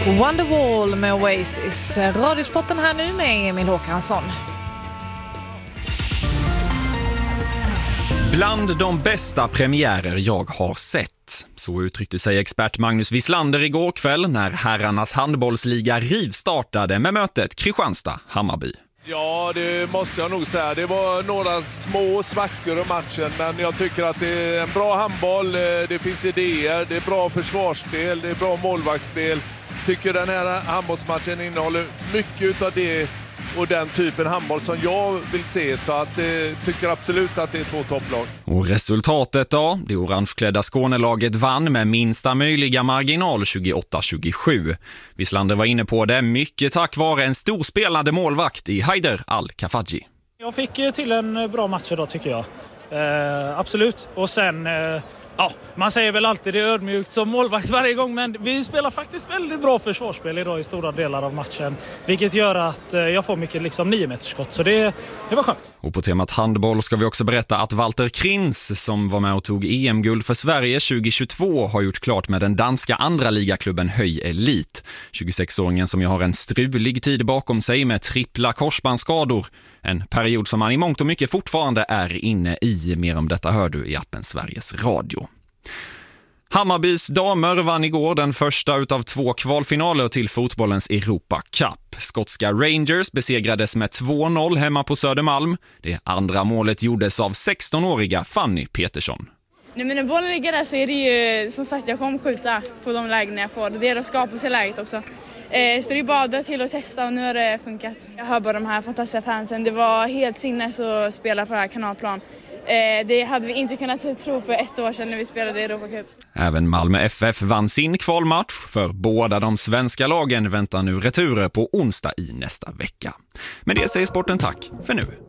Wonderwall med Oasis. Radiosporten här nu med Emil Håkansson. Bland de bästa premiärer jag har sett. Så uttryckte sig expert Magnus Wislander igår kväll när herrarnas handbollsliga rivstartade med mötet Kristianstad-Hammarby. Ja, det måste jag nog säga. Det var några små svackor i matchen, men jag tycker att det är en bra handboll. Det finns idéer, det är bra försvarsspel, det är bra målvaktsspel. Tycker den här handbollsmatchen innehåller mycket av det och den typen handboll som jag vill se, så att tycker absolut att det är två topplag. Och resultatet då? Det orangeklädda Skånelaget vann med minsta möjliga marginal 28-27. Wislander var inne på det mycket tack vare en storspelande målvakt i Haider Al-Kafaji. Jag fick till en bra match idag tycker jag. Absolut. Och sen... Ja, man säger väl alltid det är ödmjukt som målvakt varje gång, men vi spelar faktiskt väldigt bra försvarsspel idag i stora delar av matchen, vilket gör att jag får mycket 9-metersskott, så det var skönt. Och på temat handboll ska vi också berätta att Walter Krins, som var med och tog EM-guld för Sverige 2022, har gjort klart med den danska andra ligaklubben Höj Elit. 26-åringen som jag har en strulig tid bakom sig med trippla korsbandsskador. En period som man i mångt och mycket fortfarande är inne i. Mer om detta hör du i appen Sveriges Radio. Hammarbys damer vann igår den första utav 2 kvalfinaler till fotbollens Europa Cup. Skotska Rangers besegrades med 2-0 hemma på Södermalm. Det andra målet gjordes av 16-åriga Fanny Petersson. Nej, men när bollen ligger där så är det ju, som sagt, jag kommer skjuta på de lägen jag får. Det är att skapa sig läget också. Så det är bara till att testa och nu har det funkat. Jag hör bara de här fantastiska fansen. Det var helt sinnes att spela på det här kanalplan. Det hade vi inte kunnat tro för 1 år sedan när vi spelade i Europa Cup. Även Malmö FF vann sin kvalmatch. För båda de svenska lagen väntar nu returer på onsdag i nästa vecka. Men det säger sporten tack för nu.